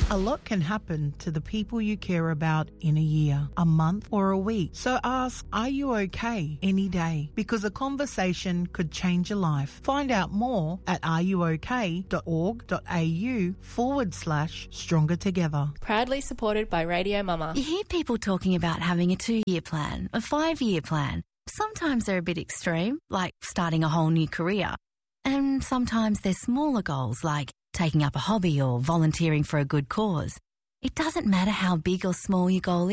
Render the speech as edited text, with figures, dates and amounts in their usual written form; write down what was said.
A lot can happen to the people you care about in a year, a month, or a week. So ask, are you okay any day? Because a conversation could change your life. Find out more at areyouok.org.au/stronger together. Proudly supported by Radio Mama. You hear people talking about having a 2-year plan, a 5-year plan. Sometimes they're a bit extreme, like starting a whole new career. And sometimes they're smaller goals, like taking up a hobby or volunteering for a good cause. It doesn't matter how big or small your goal